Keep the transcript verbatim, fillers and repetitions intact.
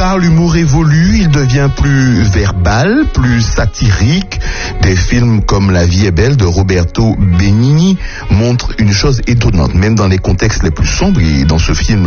tard, l'humour évolue, il devient plus verbal, plus satirique. Des films comme La vie est belle de Roberto Benigni montrent une chose étonnante, même dans les contextes les plus sombres, et dans ce film